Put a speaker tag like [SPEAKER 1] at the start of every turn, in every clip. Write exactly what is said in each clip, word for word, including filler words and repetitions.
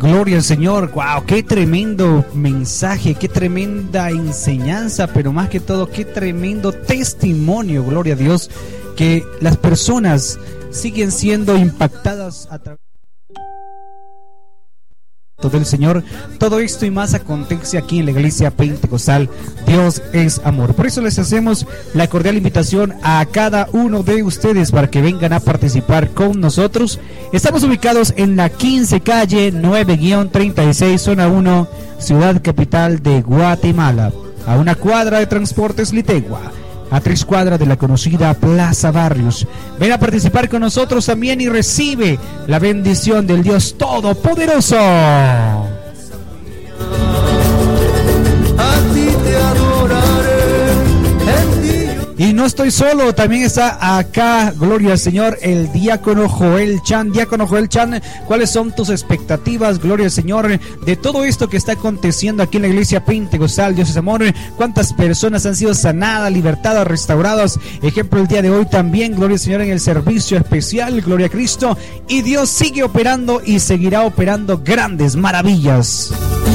[SPEAKER 1] gloria al Señor. Wow, qué tremendo mensaje, qué tremenda enseñanza, pero más que todo, qué tremendo testimonio, gloria a Dios, que las personas siguen siendo impactadas a través del Señor. Todo esto y más acontece aquí en la Iglesia Pentecostal. Dios es amor. Por eso les hacemos la cordial invitación a cada uno de ustedes para que vengan a participar con nosotros. Estamos ubicados en la quince calle nueve treinta y seis, zona uno, ciudad capital de Guatemala, a una cuadra de Transportes Litegua, a tres cuadras de la conocida Plaza Barrios. Ven a participar con nosotros también y recibe la bendición del Dios Todopoderoso. A ti te adoraré. Y no estoy solo, también está acá, gloria al Señor, el diácono Joel Chan. Diácono Joel Chan, ¿cuáles son tus expectativas, gloria al Señor, de todo esto que está aconteciendo aquí en la Iglesia Pentecostal? Dios es amor. ¿Cuántas personas han sido sanadas, libertadas, restauradas? Ejemplo, el día de hoy también, gloria al Señor, en el servicio especial, gloria a Cristo. Y Dios sigue operando y seguirá operando grandes maravillas.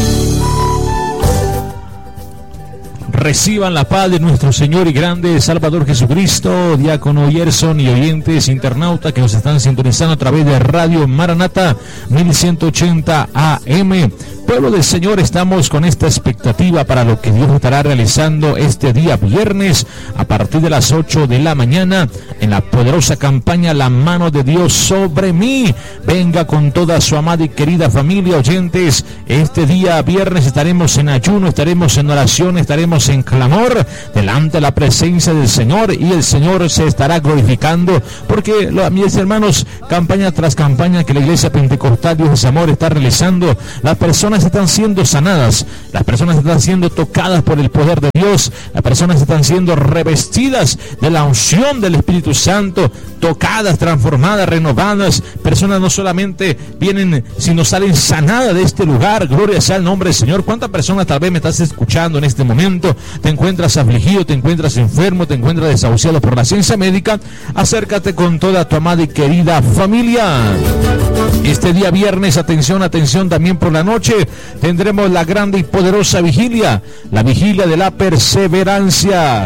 [SPEAKER 2] Reciban la paz de nuestro Señor y grande Salvador Jesucristo, diácono Yerson y oyentes internautas que nos están sintonizando a través de Radio Maranata mil ciento ochenta A M. Pueblo del Señor, estamos con esta expectativa para lo que Dios estará realizando este día viernes a partir de las ocho de la mañana en la poderosa campaña La Mano de Dios sobre mí. Venga con toda su amada y querida familia, oyentes. Este día viernes estaremos en ayuno, estaremos en oración, estaremos en clamor delante de la presencia del Señor, y el Señor se estará glorificando, porque, mis hermanos, campaña tras campaña que la Iglesia Pentecostal Dios es Amor está realizando, las personas están siendo sanadas, las personas están siendo tocadas por el poder de Dios, las personas están siendo revestidas de la unción del Espíritu Santo, tocadas, transformadas, renovadas. Personas no solamente vienen, sino salen sanadas de este lugar. Gloria sea el nombre del Señor. ¿Cuántas personas tal vez me estás escuchando en este momento? Te encuentras afligido, te encuentras enfermo, te encuentras desahuciado por la ciencia médica. Acércate con toda tu amada y querida familia. Este día viernes, atención, atención, también por la noche tendremos la grande y poderosa vigilia, la vigilia de la perseverancia.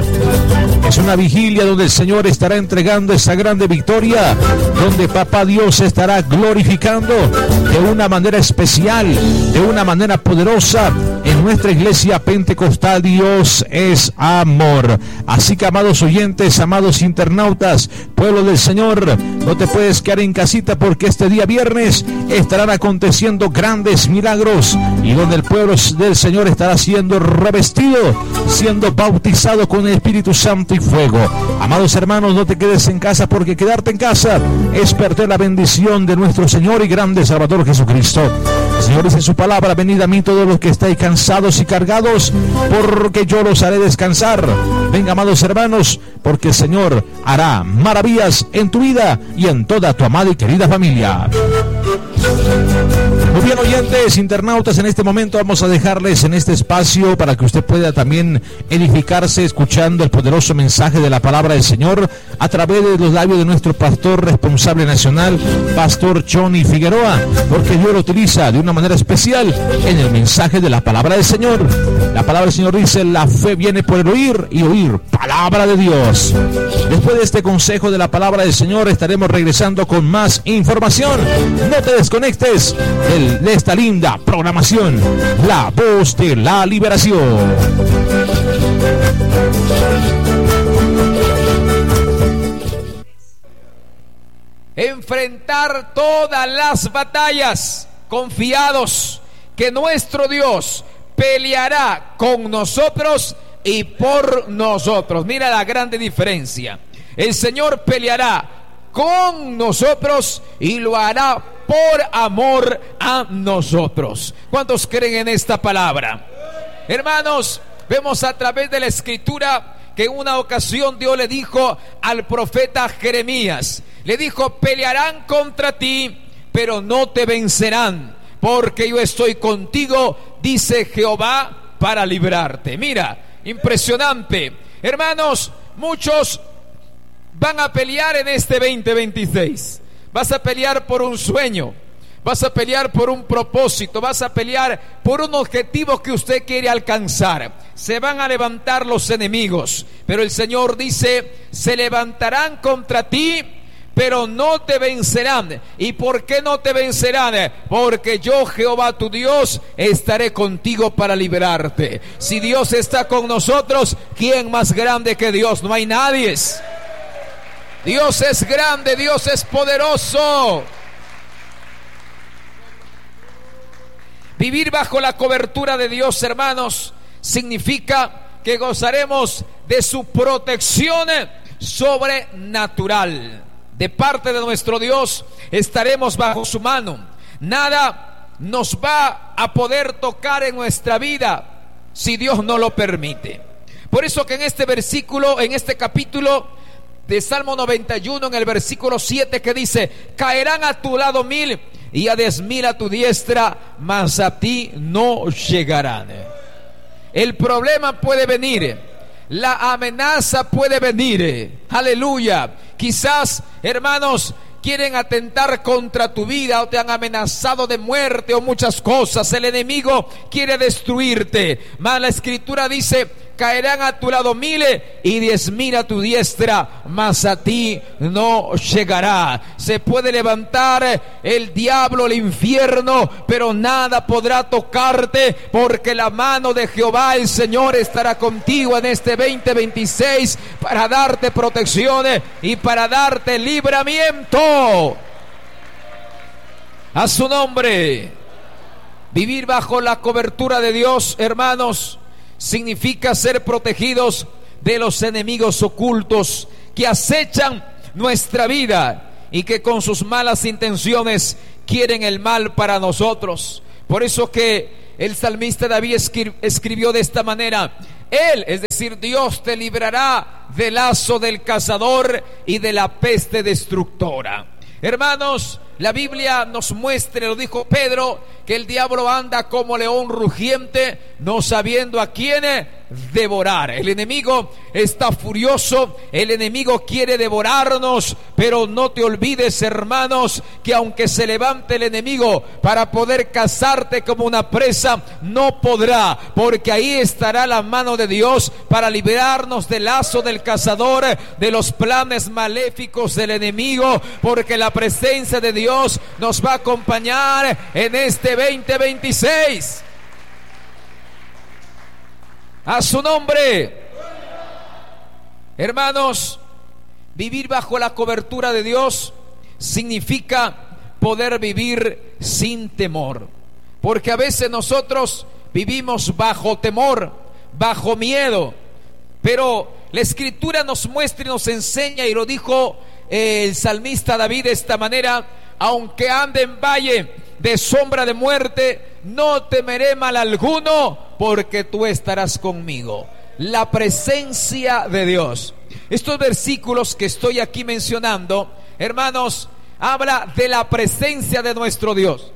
[SPEAKER 2] Es una vigilia donde el Señor estará entregando esa grande victoria, donde Papá Dios estará glorificando de una manera especial, de una manera poderosa en nuestra Iglesia Pentecostal. Dios es amor. Así que, amados oyentes, amados internautas, pueblo del Señor, no te puedes quedar en casita, porque este día viernes estarán aconteciendo grandes milagros, y donde el pueblo del Señor estará siendo revestido, siendo bautizado con el Espíritu Santo y fuego. Amados hermanos, no te quedes en casa, porque quedarte en casa es perder la bendición de nuestro Señor y grande Salvador Jesucristo. El Señor dice en su palabra: venid a mí todos los que estáis cansados y cargados, porque yo los haré descansar. Venga, amados hermanos, porque el Señor hará maravillas en tu vida y en toda tu amada y querida familia. Muy bien, oyentes, internautas, en este momento vamos a dejarles en este espacio para que usted pueda también edificarse escuchando el poderoso mensaje de la palabra del Señor a través de los labios de nuestro pastor responsable nacional, Pastor Johnny Figueroa, porque Dios lo utiliza de una manera especial en el mensaje de la palabra del Señor. La palabra del Señor dice: la fe viene por el oír, y oír palabra de Dios. Después de este consejo de la palabra del Señor, estaremos regresando con más información. No te desconectes de, de esta linda programación, La Voz de la Liberación.
[SPEAKER 3] Enfrentar todas las batallas, confiados que nuestro Dios peleará con nosotros y por nosotros. Mira la grande diferencia. El Señor peleará con nosotros y lo hará por amor a nosotros. ¿Cuántos creen en esta palabra? Hermanos, vemos a través de la Escritura que en una ocasión Dios le dijo al profeta Jeremías, le dijo: pelearán contra ti, pero no te vencerán, porque yo estoy contigo, dice Jehová, para librarte. Mira, impresionante. Hermanos, muchos van a pelear en este veinte veintiséis. Vas a pelear por un sueño, vas a pelear por un propósito, vas a pelear por un objetivo que usted quiere alcanzar. Se van a levantar los enemigos, pero el Señor dice, se levantarán contra ti, pero no te vencerán. ¿Y por qué no te vencerán? Porque yo, Jehová tu Dios, estaré contigo para liberarte. Si Dios está con nosotros, ¿quién más grande que Dios? No hay nadie. Dios es grande, Dios es poderoso. Vivir bajo la cobertura de Dios, hermanos, significa que gozaremos de su protección sobrenatural. De parte de nuestro Dios estaremos bajo su mano. Nada nos va a poder tocar en nuestra vida si Dios no lo permite. Por eso que en este versículo, en este capítulo de Salmo noventa y uno, en el versículo siete, que dice, caerán a tu lado mil y a diez mil a tu diestra, mas a ti no llegarán. El problema puede venir, la amenaza puede venir, aleluya. Quizás, hermanos, quieren atentar contra tu vida o te han amenazado de muerte o muchas cosas. El enemigo quiere destruirte, mas la Escritura dice, caerán a tu lado mil y diez mil a tu diestra, mas a ti no llegará. Se puede levantar el diablo, el infierno, pero nada podrá tocarte, porque la mano de Jehová el Señor estará contigo en este veinte veintiséis para darte protección y para darte libramiento. A su nombre. Vivir bajo la cobertura de Dios, hermanos, significa ser protegidos de los enemigos ocultos que acechan nuestra vida y que con sus malas intenciones quieren el mal para nosotros. Por eso que el salmista David escribió de esta manera: Él, es decir, Dios, te librará del lazo del cazador y de la peste destructora. Hermanos, la Biblia nos muestra, lo dijo Pedro, que el diablo anda como león rugiente, no sabiendo a quién devorar. El enemigo está furioso, el enemigo quiere devorarnos, pero no te olvides, hermanos, que aunque se levante el enemigo para poder cazarte como una presa, no podrá, porque ahí estará la mano de Dios para liberarnos del lazo del cazador, de los planes maléficos del enemigo, porque la presencia de Dios nos va a acompañar en este veinte veintiséis. A su nombre. Hermanos, vivir bajo la cobertura de Dios significa poder vivir sin temor, porque a veces nosotros vivimos bajo temor, bajo miedo, pero la Escritura nos muestra y nos enseña, y lo dijo el salmista David de esta manera: aunque ande en valle de sombra de muerte, no temeré mal alguno, porque tú estarás conmigo. La presencia de Dios. Estos versículos que estoy aquí mencionando, hermanos, habla de la presencia de nuestro Dios.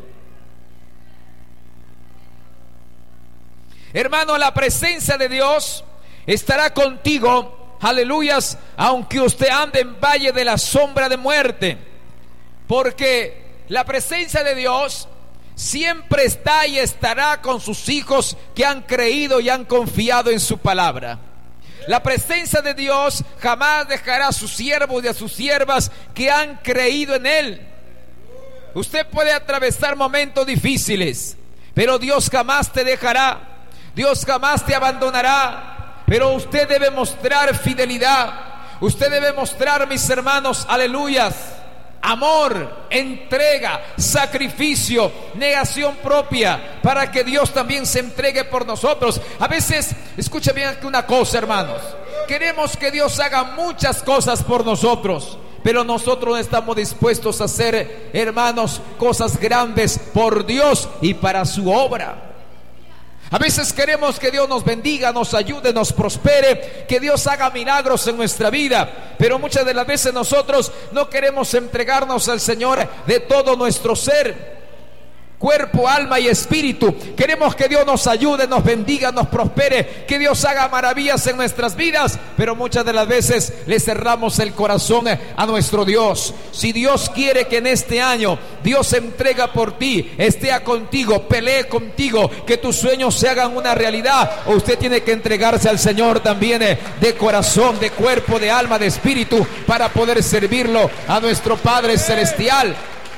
[SPEAKER 3] Hermano, la presencia de Dios estará contigo, aleluyas, aunque usted ande en valle de la sombra de muerte, porque la presencia de Dios siempre está y estará con sus hijos que han creído y han confiado en su palabra. La presencia de Dios jamás dejará a sus siervos y a sus siervas que han creído en Él. Usted puede atravesar momentos difíciles, pero Dios jamás te dejará, Dios jamás te abandonará, pero usted debe mostrar fidelidad. Usted debe mostrar, mis hermanos, aleluyas, amor, entrega, sacrificio, negación propia, para que Dios también se entregue por nosotros. A veces, escucha bien aquí una cosa, hermanos, queremos que Dios haga muchas cosas por nosotros, pero nosotros no estamos dispuestos a hacer, hermanos, cosas grandes por Dios y para su obra. A veces queremos que Dios nos bendiga, nos ayude, nos prospere, que Dios haga milagros en nuestra vida, pero muchas de las veces nosotros no queremos entregarnos al Señor de todo nuestro ser. cuerpo, alma y espíritu. Queremos que Dios nos ayude, nos bendiga, nos prospere, que Dios haga maravillas en nuestras vidas, pero muchas de las veces le cerramos el corazón a nuestro Dios. Si Dios quiere que en este año Dios se entrega por ti, esté contigo, pelee contigo, que tus sueños se hagan una realidad, o usted tiene que entregarse al Señor también de corazón, de cuerpo, de alma, de espíritu, para poder servirlo a nuestro Padre Celestial.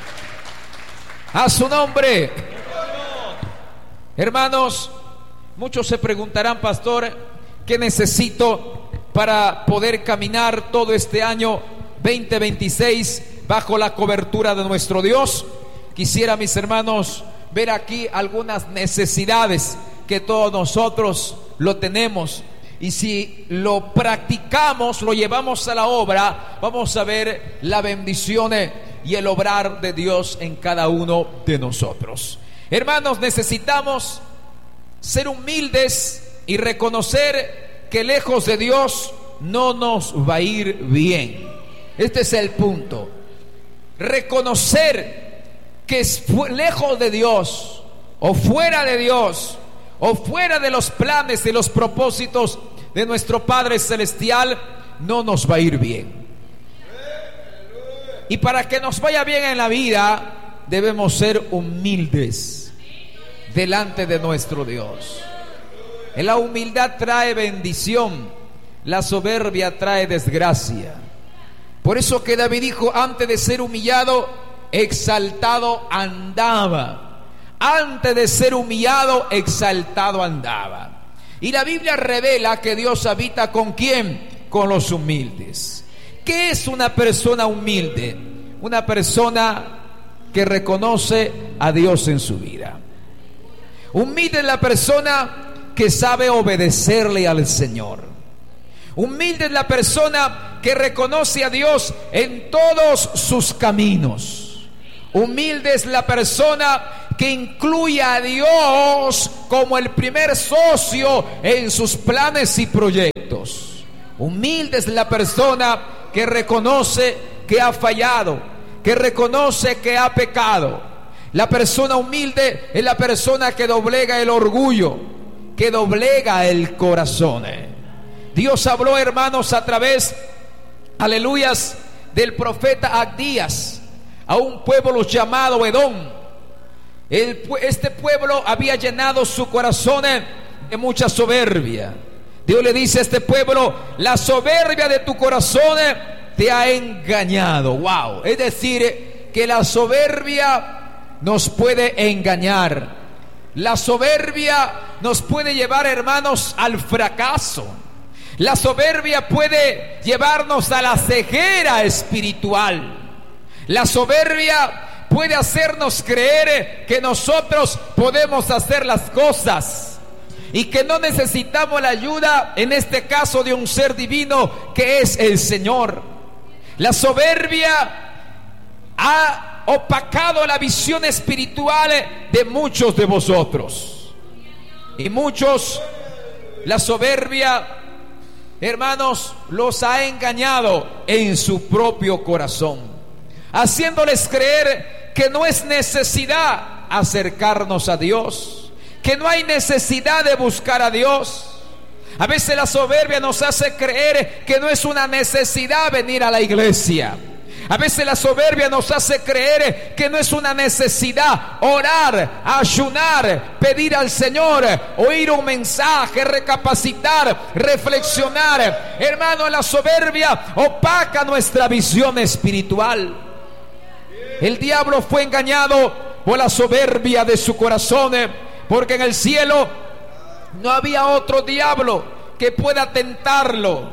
[SPEAKER 3] A su nombre. Hermanos, muchos se preguntarán: pastor, ¿qué necesito para poder caminar todo este año veinte veintiséis bajo la cobertura de nuestro Dios? Quisiera, mis hermanos, ver aquí algunas necesidades que todos nosotros lo tenemos, y si lo practicamos, lo llevamos a la obra, vamos a ver la bendición y el obrar de Dios en cada uno de nosotros. Hermanos, necesitamos ser humildes y reconocer que lejos de Dios no nos va a ir bien. Este es el punto. Reconocer que es lejos de Dios, o fuera de Dios, o fuera de los planes y los propósitos de nuestro Padre Celestial, no nos va a ir bien. Y para que nos vaya bien en la vida, debemos ser humildes delante de nuestro Dios. La humildad trae bendición, la soberbia trae desgracia. Por eso que David dijo: antes de ser humillado, exaltado andaba. Antes de ser humillado, exaltado andaba. Y la Biblia revela que Dios habita ¿con quién? Con los humildes. ¿Qué es una persona humilde? Una persona que reconoce a Dios en su vida. Humilde es la persona que sabe obedecerle al Señor. Humilde es la persona que reconoce a Dios en todos sus caminos. Humilde es la persona que incluye a Dios como el primer socio en sus planes y proyectos. Humilde es la persona que reconoce que ha fallado, que reconoce que ha pecado. La persona humilde es la persona que doblega el orgullo, que doblega el corazón. Dios habló, hermanos, a través, aleluyas, del profeta Abdías a un pueblo llamado Edom. El, este pueblo había llenado su corazón de mucha soberbia. Dios le dice a este pueblo: la soberbia de tu corazón te ha engañado. Wow. Es decir, que la soberbia nos puede engañar. La soberbia nos puede llevar, hermanos, al fracaso. La soberbia puede llevarnos a la ceguera espiritual. La soberbia puede hacernos creer que nosotros podemos hacer las cosas y que no necesitamos la ayuda, en este caso, de un ser divino que es el Señor. La soberbia ha opacado la visión espiritual de muchos de vosotros, y muchos, la soberbia, hermanos, los ha engañado en su propio corazón, haciéndoles creer que no es necesidad acercarnos a Dios, que no hay necesidad de buscar a Dios. A veces la soberbia nos hace creer que no es una necesidad venir a la iglesia. A veces la soberbia nos hace creer que no es una necesidad orar, ayunar, pedir al Señor, oír un mensaje, recapacitar, reflexionar. Hermano, la soberbia opaca nuestra visión espiritual. El diablo fue engañado por la soberbia de su corazón, porque en el cielo no había otro diablo que pueda tentarlo,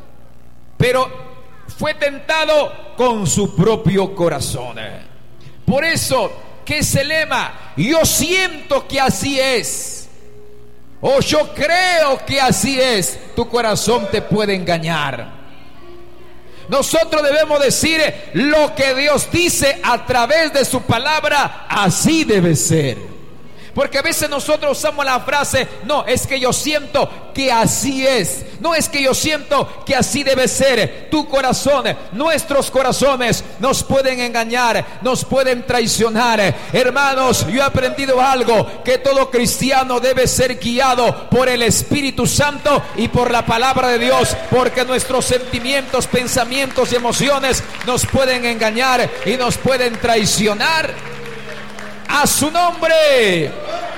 [SPEAKER 3] pero fue tentado con su propio corazón. Por eso que ese lema: yo siento que así es, o yo creo que así es, tu corazón te puede engañar. Nosotros debemos decir lo que Dios dice a través de su palabra: así debe ser. Porque a veces nosotros usamos la frase, no, es que yo siento que así es. No es que yo siento que así debe ser. Tu corazón, nuestros corazones nos pueden engañar, nos pueden traicionar. Hermanos, yo he aprendido algo, que todo cristiano debe ser guiado por el Espíritu Santo y por la palabra de Dios, porque nuestros sentimientos, pensamientos y emociones nos pueden engañar y nos pueden traicionar. A su nombre.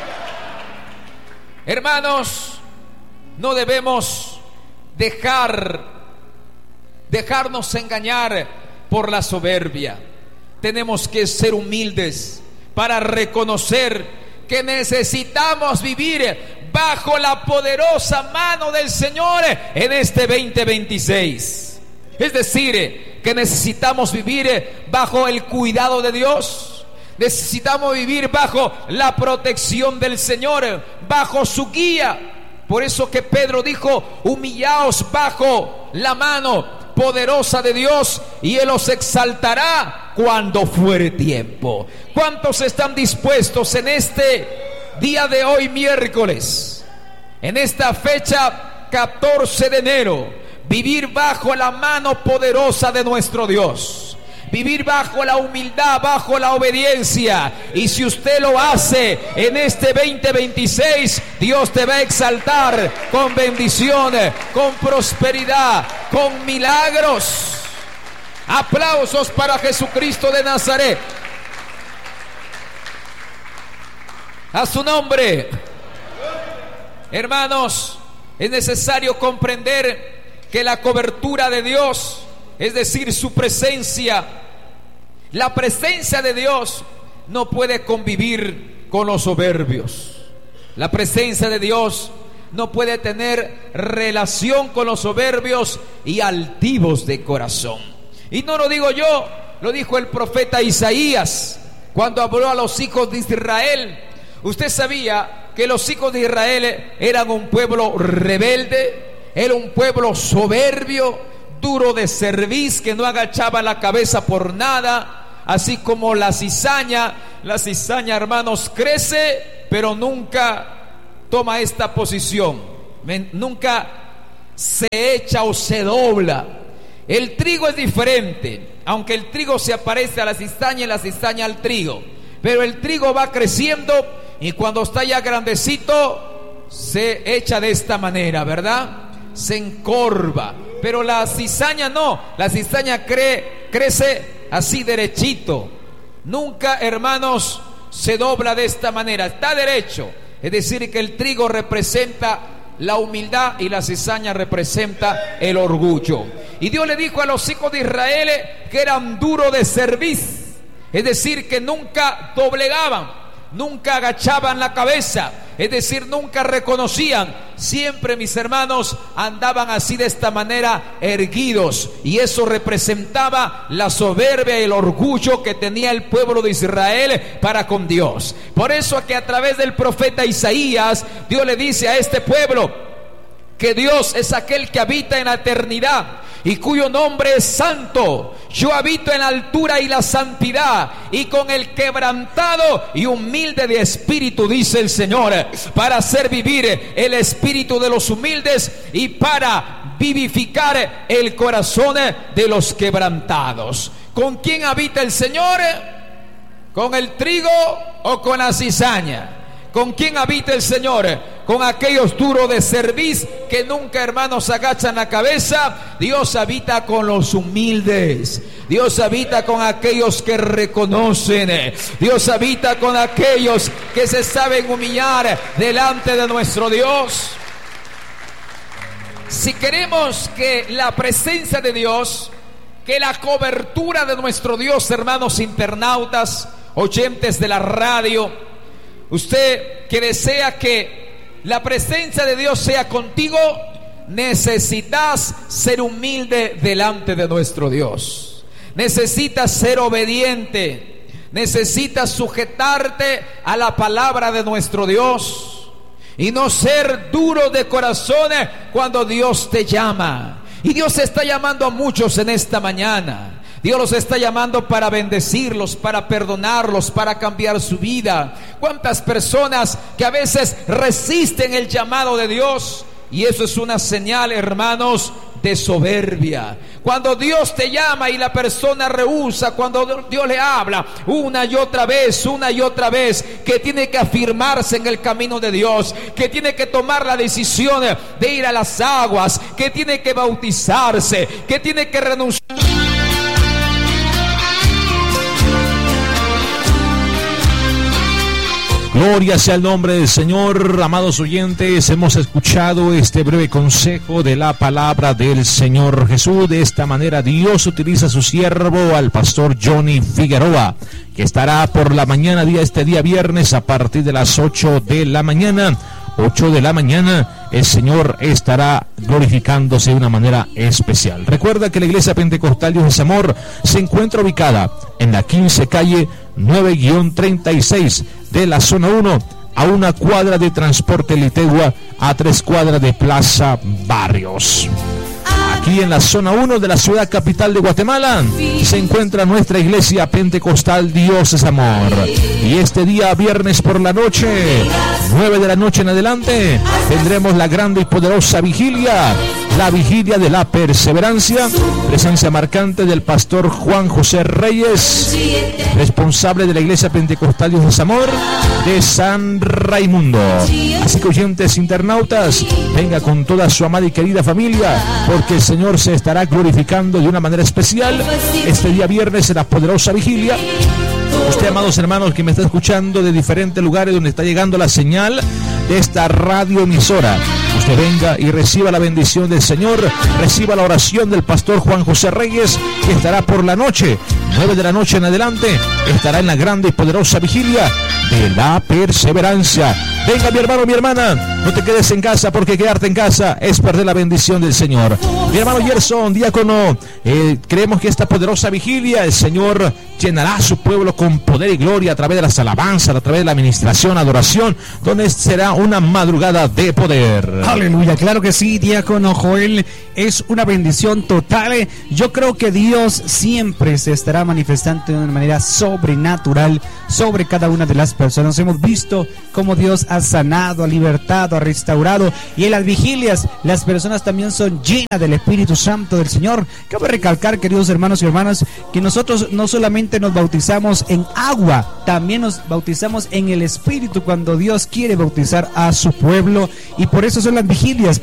[SPEAKER 3] Hermanos, no debemos dejar dejarnos engañar por la soberbia. Tenemos que ser humildes para reconocer que necesitamos vivir bajo la poderosa mano del Señor en este veinte veintiséis. Es decir, que necesitamos vivir bajo el cuidado de Dios. Necesitamos vivir bajo la protección del Señor, bajo su guía. Por eso que Pedro dijo, humillaos bajo la mano poderosa de Dios y Él os exaltará cuando fuere tiempo. ¿Cuántos están dispuestos en este día de hoy, miércoles, en esta fecha catorce de enero, vivir bajo la mano poderosa de nuestro Dios? Vivir bajo la humildad, bajo la obediencia. Y si usted lo hace en este veinte veintiséis, Dios te va a exaltar con bendiciones, con prosperidad, con milagros. Aplausos para Jesucristo de Nazaret. A su nombre. Hermanos, es necesario comprender que la cobertura de Dios, es decir, su presencia, la presencia de Dios no puede convivir con los soberbios. La presencia de Dios no puede tener relación con los soberbios y altivos de corazón. Y no lo digo yo, lo dijo el profeta Isaías cuando habló a los hijos de Israel. Usted sabía que los hijos de Israel eran un pueblo rebelde, era un pueblo soberbio, duro de cerviz, que no agachaba la cabeza por nada. Así como la cizaña, la cizaña, hermanos, crece, pero nunca toma esta posición, nunca se echa o se dobla. El trigo es diferente, aunque el trigo se aparece a la cizaña y la cizaña al trigo, pero el trigo va creciendo y cuando está ya grandecito se echa de esta manera, ¿verdad? Se encorva. Pero la cizaña no, la cizaña cre, crece así derechito. Nunca, hermanos, se dobla de esta manera, está derecho. Es decir, que el trigo representa la humildad y la cizaña representa el orgullo. Y Dios le dijo a los hijos de Israel que eran duros de cerviz, es decir, que nunca doblegaban, nunca agachaban la cabeza, es decir, nunca reconocían. Siempre, mis hermanos, andaban así de esta manera, erguidos, y eso representaba la soberbia y el orgullo que tenía el pueblo de Israel para con Dios. Por eso que a través del profeta Isaías, Dios le dice a este pueblo que Dios es aquel que habita en la eternidad y cuyo nombre es santo. Yo habito en la altura y la santidad, y con el quebrantado y humilde de espíritu, dice el Señor, para hacer vivir el espíritu de los humildes y para vivificar el corazón de los quebrantados. ¿Con quién habita el Señor? ¿Con el trigo o con la cizaña? ¿Con quién habita el Señor? Con aquellos duros de cerviz que nunca, hermanos, agachan la cabeza. Dios habita con los humildes. Dios habita con aquellos que reconocen. Dios habita con aquellos que se saben humillar delante de nuestro Dios. Si queremos que la presencia de Dios, que la cobertura de nuestro Dios, hermanos internautas, oyentes de la radio, usted que desea que la presencia de Dios sea contigo, necesitas ser humilde delante de nuestro Dios. Necesitas ser obediente. Necesitas sujetarte a la palabra de nuestro Dios y no ser duro de corazón cuando Dios te llama. Y Dios está llamando a muchos en esta mañana. Dios los está llamando para bendecirlos, para perdonarlos, para cambiar su vida. ¿Cuántas personas que a veces resisten el llamado de Dios? Y eso es una señal, hermanos, de soberbia. Cuando Dios te llama y la persona rehúsa, cuando Dios le habla una y otra vez, una y otra vez, que tiene que afirmarse en el camino de Dios, que tiene que tomar la decisión de ir a las aguas, que tiene que bautizarse, que tiene que renunciar.
[SPEAKER 2] Gloria sea el nombre del Señor. Amados oyentes, hemos escuchado este breve consejo de la palabra del Señor Jesús. De esta manera Dios utiliza a su siervo, al pastor Johnny Figueroa, que estará por la mañana, día este día viernes, a partir de las ocho de la mañana. ocho de la mañana, el Señor estará glorificándose de una manera especial. Recuerda que la Iglesia Pentecostal Dios es Amor se encuentra ubicada en la quince calle nueve treinta y seis de la zona uno, a una cuadra de Transporte Litegua, a tres cuadras de Plaza Barrios. Aquí en la zona uno de la ciudad capital de Guatemala se encuentra nuestra Iglesia Pentecostal Dios es Amor. Y este día viernes por la noche, nueve de la noche en adelante, tendremos la grande y poderosa vigilia, la vigilia de la perseverancia, presencia marcante del pastor Juan José Reyes, responsable de la Iglesia Pentecostal Dios es Amor de San Raimundo. Así que, oyentes internautas, venga con toda su amada y querida familia, porque el Señor se estará glorificando de una manera especial este día viernes en la poderosa vigilia. Usted, amados hermanos, que me está escuchando de diferentes lugares donde está llegando la señal de esta radioemisora, usted venga y reciba la bendición del Señor, reciba la oración del pastor Juan José Reyes, que estará por la noche, nueve de la noche en adelante, estará en la grande y poderosa vigilia de la perseverancia. Venga, mi hermano, mi hermana, no te quedes en casa, porque quedarte en casa es perder la bendición del Señor. Mi hermano Gerson, diácono, eh, creemos que esta poderosa vigilia el Señor llenará a su pueblo con poder y gloria a través de las alabanzas, a través de la administración, adoración, donde será una madrugada de poder.
[SPEAKER 1] Aleluya, claro que sí, diácono Joel, es una bendición total. Yo creo que Dios siempre se estará manifestando de una manera sobrenatural sobre cada una de las personas. Hemos visto cómo Dios ha sanado, ha libertado, ha restaurado, y en las vigilias las personas también son llenas del Espíritu Santo del Señor. Cabe recalcar, queridos hermanos y hermanas, que nosotros no solamente nos bautizamos en agua, también nos bautizamos en el Espíritu cuando Dios quiere bautizar a su pueblo, y por eso son las vigilias,